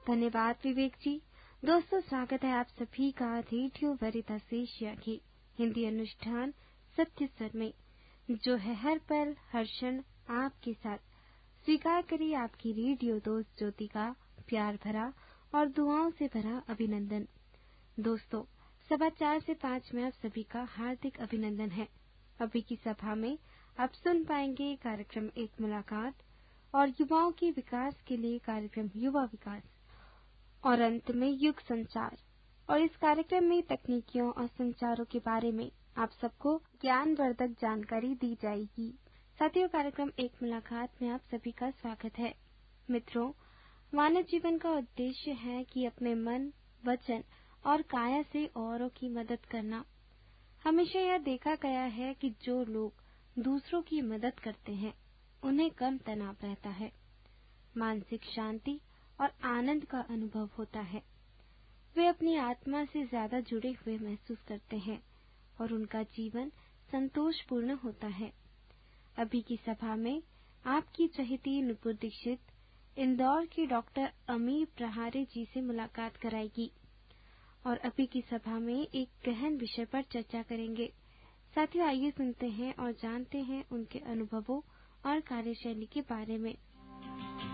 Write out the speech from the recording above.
धन्यवाद विवेक जी। दोस्तों, स्वागत है आप सभी का रेडियो वेरितास एशिया के हिंदी अनुष्ठान सत्य स्वर में, जो है हर पल हर क्षण आपके साथ। स्वीकार करिए आपकी रेडियो दोस्त ज्योति का प्यार भरा और दुआओं से भरा अभिनंदन। दोस्तों, 4:15 से 5 में आप सभी का हार्दिक अभिनंदन है। अभी की सभा में आप सुन पाएंगे कार्यक्रम एक मुलाकात और युवाओं के विकास के लिए कार्यक्रम युवा विकास, और अंत में युग संचार। और इस कार्यक्रम में तकनीकियों और संचारों के बारे में आप सबको ज्ञानवर्धक जानकारी दी जाएगी। साथियों, कार्यक्रम एक मुलाकात में आप सभी का स्वागत है। मित्रों, मानव जीवन का उद्देश्य है कि अपने मन, वचन और काया से औरों की मदद करना। हमेशा यह देखा गया है कि जो लोग दूसरों की मदद करते हैं उन्हें कम तनाव रहता है, मानसिक शांति और आनंद का अनुभव होता है। वे अपनी आत्मा से ज्यादा जुड़े हुए महसूस करते हैं और उनका जीवन संतोषपूर्ण होता है। अभी की सभा में आपकी चहेती नुपुर दीक्षित इंदौर की डॉक्टर अमीर प्रहारे जी से मुलाकात कराएगी और अभी की सभा में एक गहन विषय पर चर्चा करेंगे। साथियों, आइए सुनते हैं और जानते हैं उनके अनुभवों और कार्यशैली के बारे में।